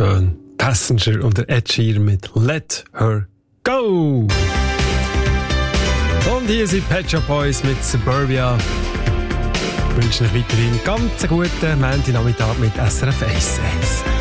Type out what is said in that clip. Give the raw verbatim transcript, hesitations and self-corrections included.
schön. Passenger und der Ed Sheeran mit Let Her Go. Und hier sind Pet Shop Boys mit Suburbia. Ich wünsche euch weiterhin ganz einen guten Montagnachmittag mit S R F eins.